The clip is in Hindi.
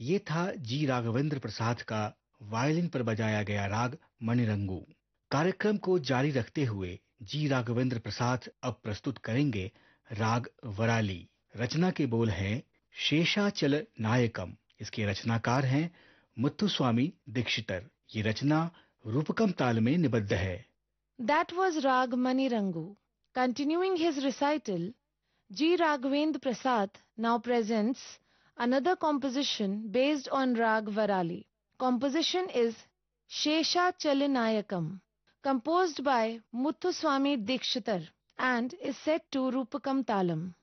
ये था जी राघवेंद्र प्रसाद का वायलिन पर बजाया गया राग मणिरंगू। कार्यक्रम को जारी रखते हुए जी राघवेंद्र प्रसाद अब प्रस्तुत करेंगे राग वराली। रचना के बोल हैं शेषाचल नायकम। इसके रचनाकार हैं मुत्तुस्वामी दीक्षितर। ये रचना रूपकम ताल में निबद्ध है। That was Rag Manirangu. Continuing his recital, G. Raghavendra Prasad now presents another composition based on Rag Varali. Composition is Shesha Chalinayakam, composed by Muthuswami Dikshitar and is set to Rupakam Talam.